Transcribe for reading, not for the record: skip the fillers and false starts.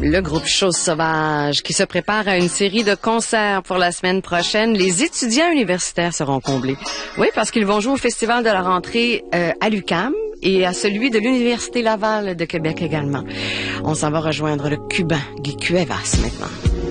Le groupe Chose Sauvage qui se prépare à une série de concerts pour la semaine prochaine. Les étudiants universitaires seront comblés. Oui, parce qu'ils vont jouer au festival de la rentrée à l'UQAM et à celui de l'Université Laval de Québec également. On s'en va rejoindre le Cubain Guy Cuevas maintenant.